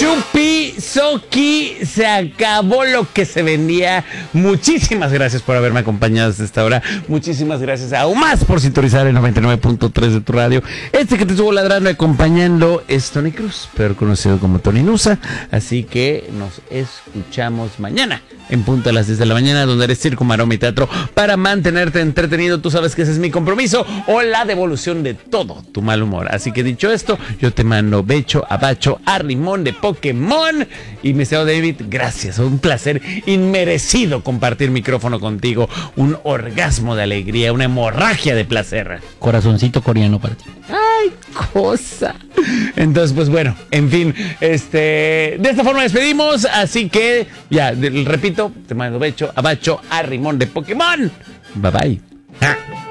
Chupi Soki, se acabó lo que se vendía. Muchísimas gracias por haberme acompañado hasta esta hora. Muchísimas gracias aún más por sintonizar el 99.3 de tu radio. Este que te estuvo ladrando y acompañando es Tony Cruz, peor conocido como Tony Nusa. Así que nos escuchamos mañana en punto a las 10 de la mañana, donde eres circo, maroma y teatro, para mantenerte entretenido. Tú sabes que ese es mi compromiso, o la devolución de todo tu mal humor. Así que dicho esto, yo te mando becho, abacho, arrimón de Pokémon. Y mi señor David, gracias. Un placer inmerecido compartir micrófono contigo. Un orgasmo de alegría, una hemorragia de placer. Corazoncito coreano para ti. ¡Ay, cosa! Entonces, pues bueno, en fin, de esta forma despedimos. Así que, ya, repito, te mando becho, abacho, arrimón de Pokémon. Bye bye.